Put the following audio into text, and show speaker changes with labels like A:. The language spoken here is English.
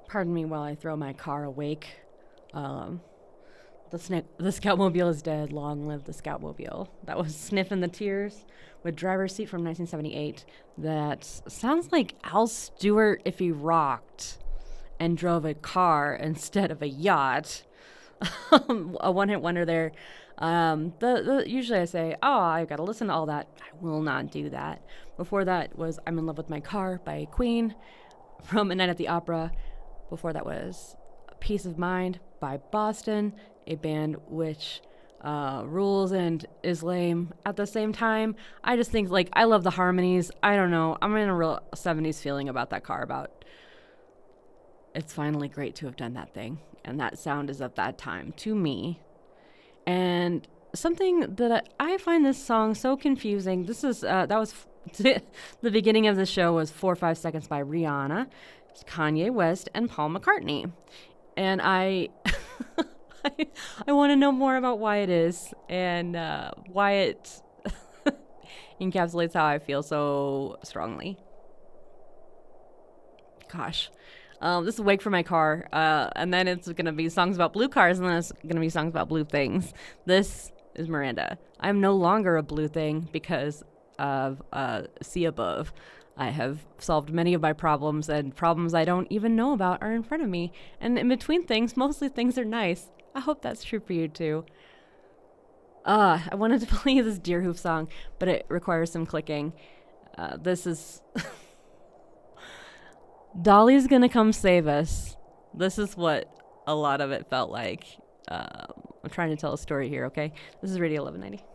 A: Pardon me while I throw my car awake. Um, the Scoutmobile is dead. Long live the Scoutmobile. That was Sniffin' the Tears with Driver's Seat from 1978. That sounds like Al Stewart if he rocked and drove a car instead of a yacht. A one-hit wonder there. Usually I say, oh, I've got to listen to all that. I will not do that. Before that was I'm in Love with My Car by Queen from A Night at the Opera. Before that was Peace of Mind by Boston, a band which rules and is lame at the same time. I just think, like, I love the harmonies. I don't know. I'm in a real 70s feeling about that car, about it's finally great to have done that thing. And that sound is of that time to me. And something that I find this song so confusing. This is, that was the beginning of the show was 4 or 5 Seconds by Rihanna, Kanye West, and Paul McCartney. And I want to know more about why it is and why it encapsulates how I feel so strongly. Gosh. This is Wake for My Car, and then it's going to be songs about blue cars, and then it's going to be songs about blue things. This is Miranda. I'm no longer a blue thing because of See Above. I have solved many of my problems, and problems I don't even know about are in front of me. And in between things, mostly things are nice. I hope that's true for you, too. I wanted to play this Deerhoof song, but it requires some clicking. This is... Dolly's gonna come save us. This is what a lot of it felt like. I'm trying to tell a story here, okay? This is Radio 1190.